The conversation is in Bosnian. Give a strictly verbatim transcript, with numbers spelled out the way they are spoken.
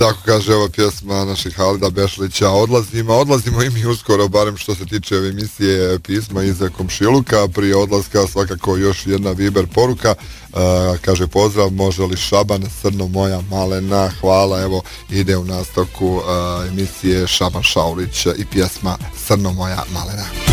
Tako kaže ova pjesma naših Halida Bešlića. Odlazimo, odlazimo i mi uskoro, barem što se tiče ove emisije Pisma iz komšiluka. Prije odlaska svakako još jedna Viber poruka. Uh, kaže pozdrav, može li Šaban, Srno moja malena, hvala, evo ide u nastavku uh, emisije Šaban Šaulić i pjesma Srno moja malena.